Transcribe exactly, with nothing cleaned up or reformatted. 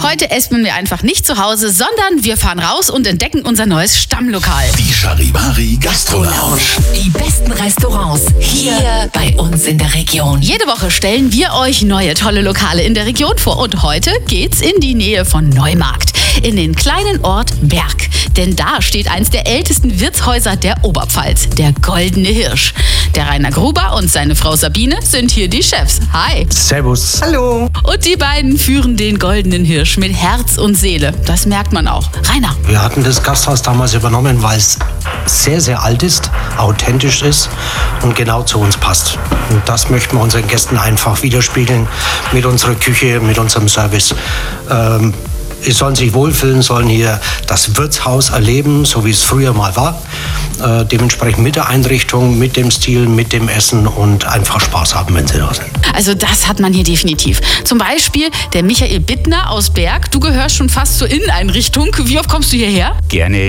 heute essen wir einfach nicht zu Hause, sondern wir fahren raus und entdecken unser neues Stammlokal. Die Charivari Gastro Lounge. Die besten Restaurants hier bei uns in der Region. Jede Woche stellen wir euch neue tolle Lokale in der Region vor. Und heute geht's in die Nähe von Neumarkt, in den kleinen Ort Berg. Denn da steht eins der ältesten Wirtshäuser der Oberpfalz, der Goldene Hirsch. Der Rainer Gruber und seine Frau Sabine sind hier die Chefs. Hi. Servus. Hallo. Und die beiden führen den Goldenen Hirsch mit Herz und Seele. Das merkt man auch. Rainer. Wir hatten das Gasthaus damals übernommen, weil es sehr, sehr alt ist, authentisch ist und genau zu uns passt. Und das möchten wir unseren Gästen einfach widerspiegeln mit unserer Küche, mit unserem Service. Ähm, Sie sollen sich wohlfühlen, sollen hier das Wirtshaus erleben, so wie es früher mal war. Äh, dementsprechend mit der Einrichtung, mit dem Stil, mit dem Essen und einfach Spaß haben, wenn sie da sind. Also das hat man hier definitiv. Zum Beispiel der Michael Bittner aus Berg. Du gehörst schon fast zur Inneneinrichtung. Wie oft kommst du hierher? Gerne